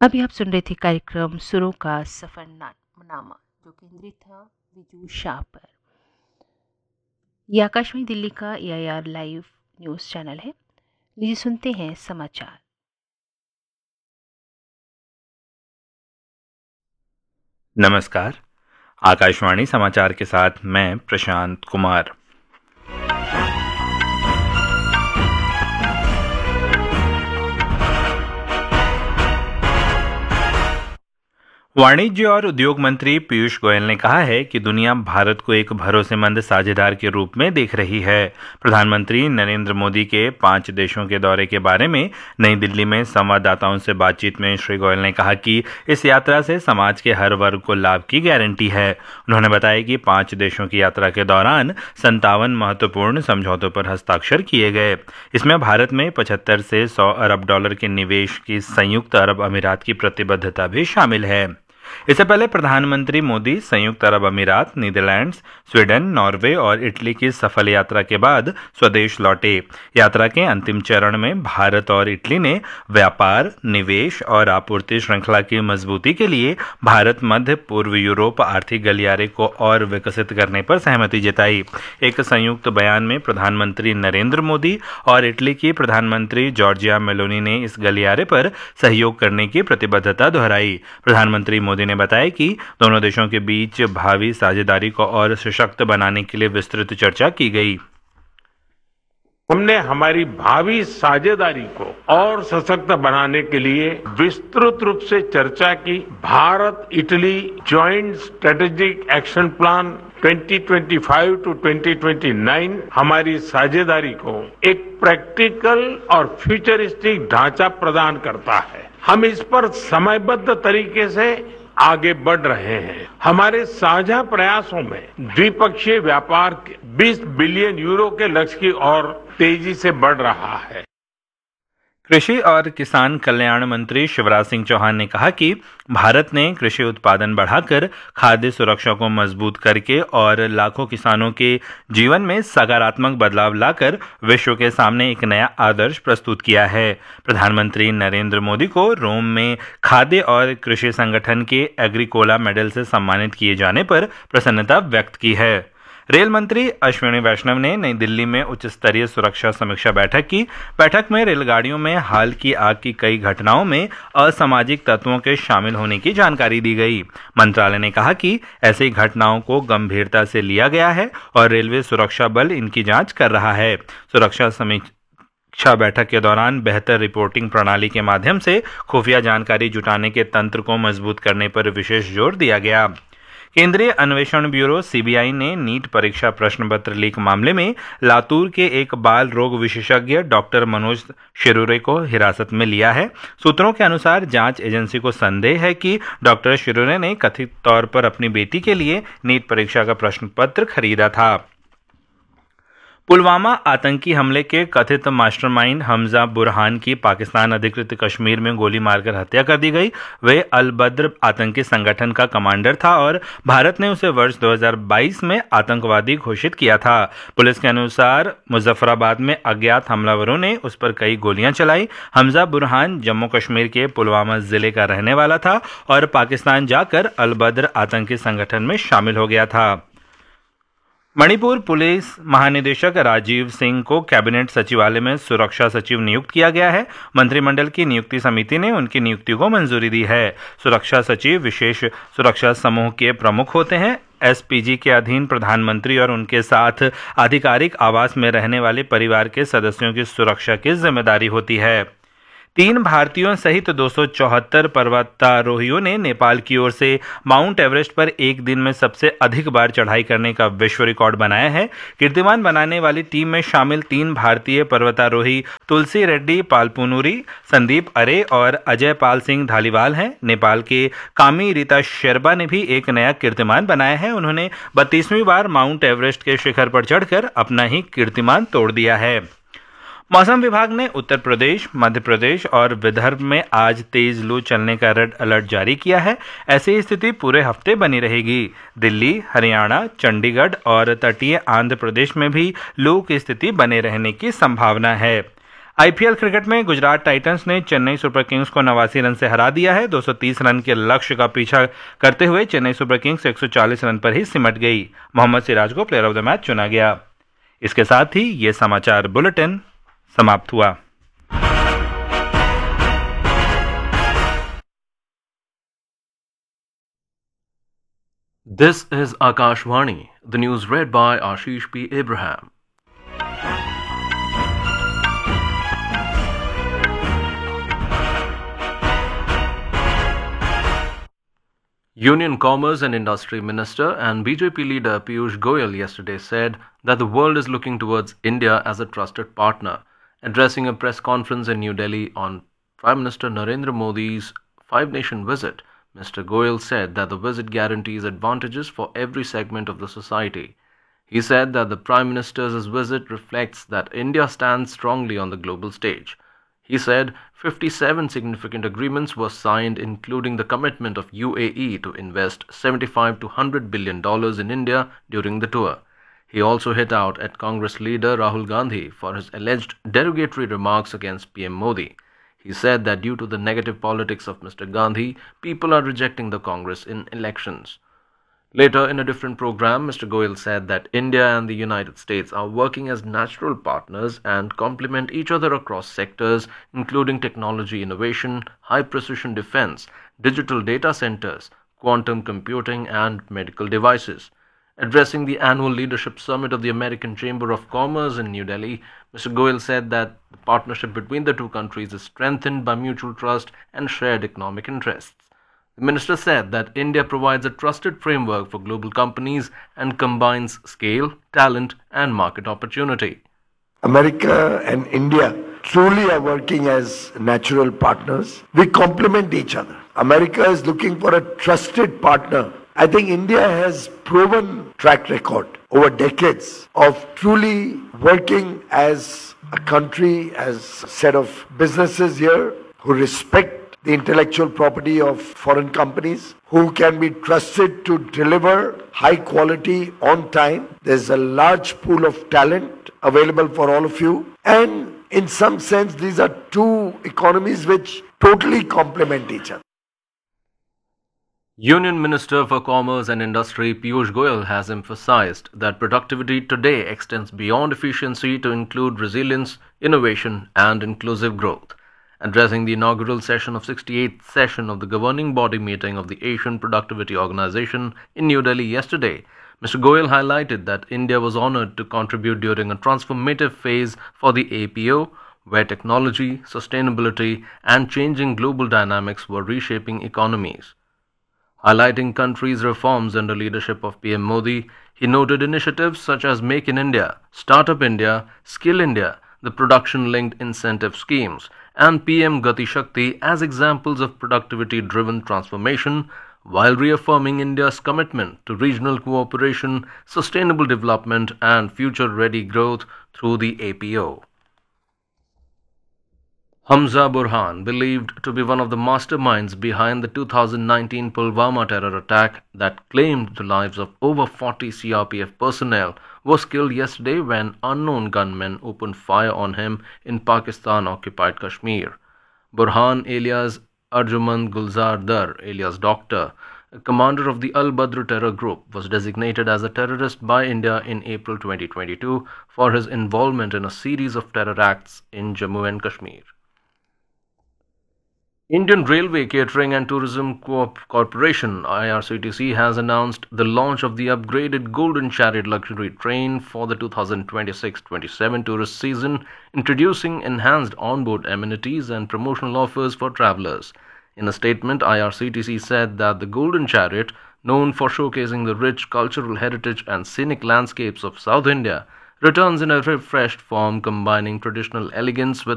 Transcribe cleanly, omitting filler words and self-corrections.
अभी आप सुन रहे थे कार्यक्रम सुरों का सफरनामा, जो केंद्रित था विजू शाह पर। ये आकाशवाणी दिल्ली का AIR लाइव न्यूज़ चैनल है। लीजिए सुनते हैं समाचार। नमस्कार। आकाशवाणी समाचार के साथ मैं प्रशांत कुमार। वाणिज्य और उद्योग मंत्री पीयूष गोयल ने कहा है कि दुनिया भारत को एक भरोसेमंद साझेदार के रूप में देख रही है। प्रधानमंत्री नरेंद्र मोदी के 5 देशों के दौरे के बारे में नई दिल्ली में संवाददाताओं से बातचीत में श्री गोयल ने कहा कि इस यात्रा से समाज के हर वर्ग को लाभ की गारंटी है। उन्होंने बताया कि 5 देशों की यात्रा के दौरान 57 महत्वपूर्ण समझौतों पर हस्ताक्षर किए गए। इसमें भारत में 75 से $100 अरब के निवेश की संयुक्त अरब अमीरात की प्रतिबद्धता भी शामिल है। इससे पहले प्रधानमंत्री मोदी संयुक्त अरब अमीरात, नीदरलैंड्स, स्वीडन, नॉर्वे और इटली की सफल यात्रा के बाद स्वदेश लौटे। यात्रा के अंतिम चरण में भारत और इटली ने व्यापार, निवेश और आपूर्ति श्रृंखला की मजबूती के लिए भारत मध्य पूर्व यूरोप आर्थिक गलियारे को और विकसित करने पर सहमति जताई। एक संयुक्त बयान में प्रधानमंत्री नरेंद्र मोदी और इटली की प्रधानमंत्री जॉर्जिया मेलोनी ने इस गलियारे पर सहयोग करने की प्रतिबद्धता दोहराई। प्रधानमंत्री मोदी ने बताया कि दोनों देशों के बीच भावी साझेदारी को और सशक्त बनाने के लिए विस्तृत चर्चा की गई। हमने हमारी भावी साझेदारी को और सशक्त बनाने के लिए विस्तृत रूप से चर्चा की। Bharat Italy joint strategic action plan 2025 to 2029 हमारी साझेदारी को एक प्रैक्टिकल और फ्यूचरिस्टिक ढांचा प्रदान करता है। हम इस पर समयबद्ध तरीके से आगे बढ़ रहे हैं। हमारे साझा प्रयासों में द्विपक्षीय व्यापार 20 बिलियन यूरो के लक्ष्य की ओर तेजी से बढ़ रहा है। कृषि और किसान कल्याण मंत्री शिवराज सिंह चौहान ने कहा कि भारत ने कृषि उत्पादन बढ़ाकर खाद्य सुरक्षा को मजबूत करके और लाखों किसानों के जीवन में सकारात्मक बदलाव लाकर विश्व के सामने एक नया आदर्श प्रस्तुत किया है। प्रधानमंत्री नरेंद्र मोदी को रोम में खाद्य और कृषि संगठन के एग्रीकोला मेडल से सम्मानित किए जाने पर प्रसन्नता व्यक्त की है। रेल मंत्री अश्विनी वैष्णव ने नई दिल्ली में उच्च स्तरीय सुरक्षा समीक्षा बैठक की। बैठक में रेलगाड़ियों में हाल की आग की कई घटनाओं में असामाजिक तत्वों के शामिल होने की जानकारी दी गई। मंत्रालय ने कहा कि ऐसी घटनाओं को गंभीरता से लिया गया है और रेलवे सुरक्षा बल इनकी जांच कर रहा है। सुरक्षा समीक्षा बैठक के दौरान बेहतर रिपोर्टिंग प्रणाली के माध्यम से खुफिया जानकारी जुटाने के तंत्र को मजबूत करने पर विशेष जोर दिया गया। केंद्रीय अन्वेषण ब्यूरो CBI ने नीट परीक्षा प्रश्न पत्र लीक मामले में लातूर के एक बाल रोग विशेषज्ञ डॉक्टर मनोज शिरूरे को हिरासत में लिया है। सूत्रों के अनुसार जांच एजेंसी को संदेह है कि डॉक्टर शिरूरे ने कथित तौर पर अपनी बेटी के लिए नीट परीक्षा का प्रश्न पत्र खरीदा था। पुलवामा आतंकी हमले के कथित मास्टरमाइंड हमजा बुरहान की पाकिस्तान अधिकृत कश्मीर में गोली मारकर हत्या कर दी गई। वे अल बद्र आतंकी संगठन का कमांडर था और भारत ने उसे वर्ष 2022 में आतंकवादी घोषित किया था। पुलिस के अनुसार मुजफ्फराबाद में अज्ञात हमलावरों ने उस पर कई गोलियां चलाई। हमजा बुरहान जम्मू कश्मीर के पुलवामा जिले का रहने वाला था और पाकिस्तान जाकर अल बद्र आतंकी संगठन में शामिल हो गया था। मणिपुर पुलिस महानिदेशक राजीव सिंह को कैबिनेट सचिवालय में सुरक्षा सचिव नियुक्त किया गया है। मंत्रिमंडल की नियुक्ति समिति ने उनकी नियुक्ति को मंजूरी दी है। सुरक्षा सचिव विशेष सुरक्षा समूह के प्रमुख होते हैं। SPG के अधीन प्रधानमंत्री और उनके साथ आधिकारिक आवास में रहने वाले परिवार के सदस्यों की सुरक्षा की जिम्मेदारी होती है। 3 भारतीयों सहित 274 पर्वतारोहियों ने नेपाल की ओर से माउंट एवरेस्ट पर एक दिन में सबसे अधिक बार चढ़ाई करने का विश्व रिकॉर्ड बनाया है। कीर्तिमान बनाने वाली टीम में शामिल 3 भारतीय पर्वतारोही तुलसी रेड्डी पालपुनुरी, संदीप अरे और अजय पाल सिंह धालीवाल हैं। नेपाल के कामी रीता शेरबा ने भी एक नया कीर्तिमान बनाया है। उन्होंने 32वीं बार माउंट एवरेस्ट के शिखर पर चढ़कर अपना ही कीर्तिमान तोड़ दिया है। मौसम विभाग ने उत्तर प्रदेश, मध्य प्रदेश और विदर्भ में आज तेज लू चलने का रेड अलर्ट जारी किया है। ऐसी स्थिति पूरे हफ्ते बनी रहेगी। दिल्ली, हरियाणा, चंडीगढ़ और तटीय आंध्र प्रदेश में भी लू की स्थिति बने रहने की संभावना है। आईपीएल क्रिकेट में गुजरात टाइटंस ने चेन्नई सुपर किंग्स को 89 रन से हरा दिया है। 230 रन के लक्ष्य का पीछा करते हुए चेन्नई सुपर किंग्स 140 रन पर ही सिमट गई। मोहम्मद सिराज को प्लेयर ऑफ द मैच चुना गया। इसके साथ ही ये समाचार बुलेटिन समाप्त हुआ। This is Akashvani, the news read by Ashish P. Abraham. Union Commerce and Industry Minister and BJP leader Piyush Goyal yesterday said that the world is looking towards India as a trusted partner. Addressing a press conference in New Delhi on Prime Minister Narendra Modi's five-nation visit, Mr. Goyal said that the visit guarantees advantages for every segment of the society. He said that the Prime Minister's visit reflects that India stands strongly on the global stage. He said 57 significant agreements were signed, including the commitment of UAE to invest $75 to $100 billion in India during the tour. He also hit out at Congress leader Rahul Gandhi for his alleged derogatory remarks against PM Modi. He said that due to the negative politics of Mr. Gandhi, people are rejecting the Congress in elections. Later, in a different program, Mr. Goyal said that India and the United States are working as natural partners and complement each other across sectors, including technology innovation, high-precision defense, digital data centers, quantum computing, and medical devices. Addressing the annual leadership summit of the American Chamber of Commerce in New Delhi, Mr. Goyal said that the partnership between the two countries is strengthened by mutual trust and shared economic interests. The minister said that India provides a trusted framework for global companies and combines scale, talent, and market opportunity. America and India truly are working as natural partners. We complement each other. America is looking for a trusted partner. I think India has proven track record over decades of truly working as a country, as a set of businesses here who respect the intellectual property of foreign companies, who can be trusted to deliver high quality on time. There's a large pool of talent available for all of you. And in some sense, these are two economies which totally complement each other. Union Minister for Commerce and Industry Piyush Goyal has emphasized that productivity today extends beyond efficiency to include resilience, innovation, and inclusive growth. Addressing the inaugural session of 68th session of the governing body meeting of the Asian Productivity Organization in New Delhi yesterday, Mr. Goyal highlighted that India was honored to contribute during a transformative phase for the APO, where technology, sustainability, and changing global dynamics were reshaping economies. Highlighting country's reforms under leadership of PM Modi, he noted initiatives such as Make in India, Startup India, Skill India, the production-linked incentive schemes, and PM Gati Shakti as examples of productivity-driven transformation, while reaffirming India's commitment to regional cooperation, sustainable development, and future-ready growth through the APO. Hamza Burhan, believed to be one of the masterminds behind the 2019 Pulwama terror attack that claimed the lives of over 40 CRPF personnel, was killed yesterday when unknown gunmen opened fire on him in Pakistan-occupied Kashmir. Burhan, alias Arjuman Gulzar Dar, alias Doctor, a commander of the Al-Badr terror group, was designated as a terrorist by India in April 2022 for his involvement in a series of terror acts in Jammu and Kashmir. Indian Railway Catering and Tourism Corporation (IRCTC) has announced the launch of the upgraded Golden Chariot luxury train for the 2026-27 tourist season, introducing enhanced onboard amenities and promotional offers for travelers. In a statement, IRCTC said that the Golden Chariot, known for showcasing the rich cultural heritage and scenic landscapes of South India, returns in a refreshed form combining traditional elegance with